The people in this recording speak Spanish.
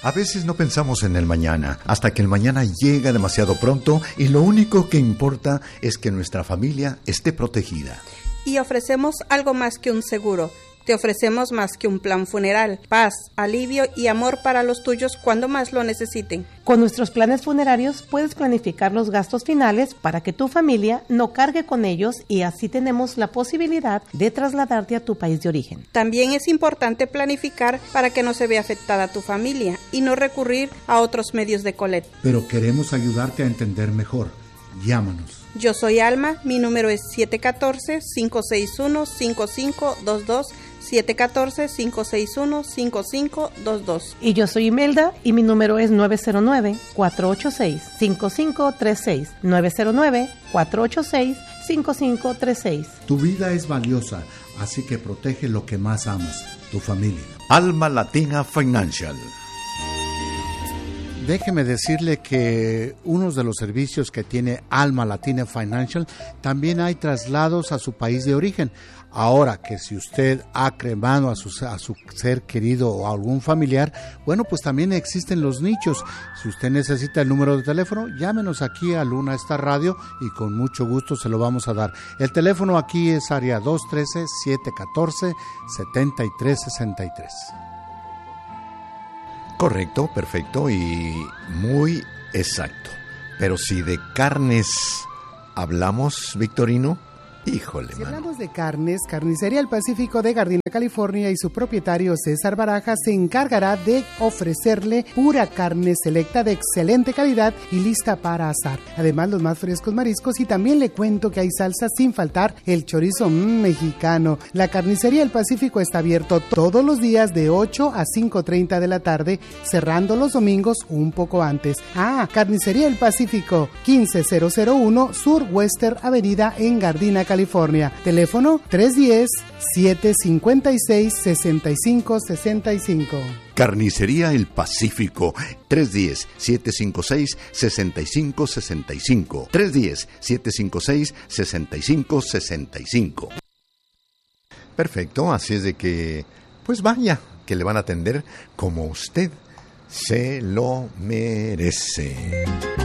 A veces no pensamos en el mañana, hasta que el mañana llega demasiado pronto y lo único que importa es que nuestra familia esté protegida. Y ofrecemos algo más que un seguro. Te ofrecemos más que un plan funeral, paz, alivio y amor para los tuyos cuando más lo necesiten. Con nuestros planes funerarios puedes planificar los gastos finales para que tu familia no cargue con ellos y así tenemos la posibilidad de trasladarte a tu país de origen. También es importante planificar para que no se vea afectada tu familia y no recurrir a otros medios de colecta. Pero queremos ayudarte a entender mejor. Llámanos. Yo soy Alma, mi número es 714-561-5522, 714-561-5522. Y yo soy Imelda y mi número es 909-486-5536, 909-486-5536. Tu vida es valiosa, así que protege lo que más amas, tu familia. Alma Latina Financial. Déjeme decirle que uno de los servicios que tiene Alma Latina Financial, también hay traslados a su país de origen. Ahora que si usted ha cremado a su ser querido o a algún familiar, bueno, pues también existen los nichos. Si usted necesita el número de teléfono, llámenos aquí a Luna Esta Radio y con mucho gusto se lo vamos a dar. El teléfono aquí es área 213-714-7363. Correcto, perfecto y muy exacto. Pero si de carnes hablamos, Victorino, híjole, Si hablamos de carnes, Carnicería El Pacífico de Gardena, California y su propietario César Baraja se encargará de ofrecerle pura carne selecta de excelente calidad y lista para asar. Además, los más frescos mariscos y también le cuento que hay salsas sin faltar el chorizo mexicano. La Carnicería El Pacífico está abierto todos los días de 8 a 5:30 de la tarde, cerrando los domingos un poco antes. Carnicería El Pacífico, 15001 Sur Western Avenida en Gardena, California. Teléfono 310-756-6565. Carnicería El Pacífico, 310-756-6565. 310-756-6565. Perfecto, así es de que, pues vaya, que le van a atender como usted se lo merece.